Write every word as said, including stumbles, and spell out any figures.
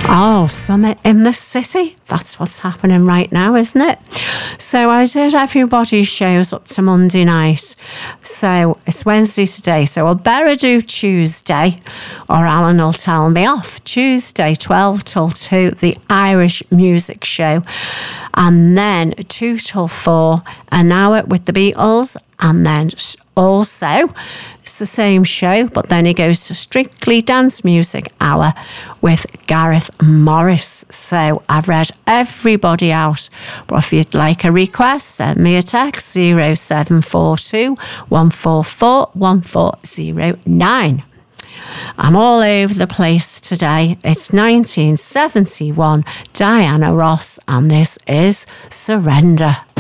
Oh, Summit in the City. That's what's happening right now, isn't it? So I did everybody's shows up to Monday night. So it's Wednesday today. So I better do Tuesday or Alan will tell me off. Tuesday, twelve till two, the Irish Music Show. And then two till four, an hour with the Beatles. And then also, it's the same show, but then he goes to Strictly Dance Music Hour with Gareth Morris. So I've read everybody out. But if you'd like a request, send me a text, zero seven four two, one four four, one four zero nine. I'm all over the place today. It's nineteen seventy-one, Diana Ross, and this is Surrender.